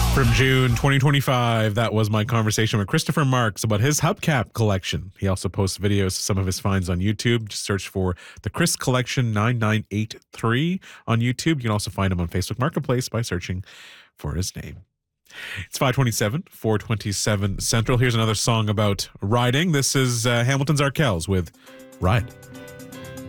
From June 2025, that was my conversation with Christopher Marks about his hubcap collection. He also posts videos of some of his finds on YouTube. Just search for the Chris Collection 9983 on YouTube. You can also find him on Facebook Marketplace by searching for his name. It's 5:27, 4:27 Central. Here's another song about riding. This is Hamilton's Arkells with Ride.